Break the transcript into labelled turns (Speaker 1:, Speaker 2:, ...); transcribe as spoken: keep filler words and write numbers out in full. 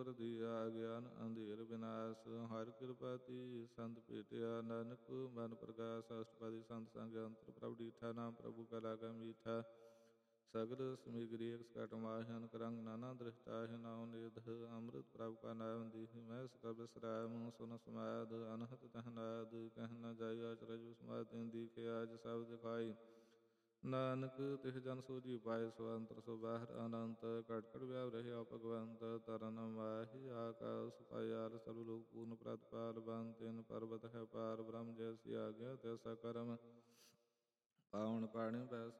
Speaker 1: ਦੀਆ ਗਿਆਨ ਅੰਧੇਰ ਵਿਨਾਸ਼। ਹਰਿ ਕਿਰਪਾਤੀ ਸੰਤ ਭੇਟਿਆ ਨਾਨਕ ਮਨ ਪ੍ਰਗਾਸ। ਅਸ਼ਟਪਦੀ ਸੰਤ ਸੰਗ ਅੰਤਰ ਪ੍ਰਭ ਡੀਠਾ। ਨਾਮ ਪ੍ਰਭੂ ਕਾ ਲਾਗਾ ਮੀਠਾ। ਸਗਲ ਸਮਿਗਰੀ ਇੱਕ ਸਕਟ ਮਾਹਿ। ਅਨਕ ਰੰਗ ਨਾਨਾ ਦ੍ਰਿਸ਼ਟਾਹਿ। ਨਾਉ ਨਿਧ ਅੰਮ੍ਰਿਤ ਪ੍ਰਭ ਕਾ ਨਾਮ ਦੀਹ। ਮੈਂ ਸਕਲ ਬਿਸਰਾਇ ਮੂੰਹ ਸੁਨ ਸਮਾਦ। ਅਨਹਤ ਤਹ ਨਾਦ ਕਹਿ ਨ ਜਾਇ। ਅਚਰਜ ਸਮਾਧਿ ਦੀਖੇ ਆਜ ਸਭ ਦਿਖਾਈ। ਨਾਨਕ ਤਿਹ ਜਨ ਸੋਝੀ ਪਾਏ। ਸੋ ਅੰਤਰ ਸੋ ਬਾਹਰ ਅਨੰਤ। ਘਟ ਘਟ ਵਿਆਪ ਰਹਿਆ ਭਗਵੰਤ। ਤਰਨ ਮਾਹਿ ਆਕਾਸ ਪਾਇਆਲ। ਸਰਬ ਲੋਕ ਪੂਰਨ ਪ੍ਰਤਪਾਲ। ਬੰਦ ਤਿਨ ਪਰਬਤ ਹੈ ਪਾਰ। ਬ੍ਰਹਮ ਜੈਸੀ ਆਗਿਆ ਤੈਸਾ ਕਰਮ। ਪਾਵਨ ਪਾਣੀ ਪੈ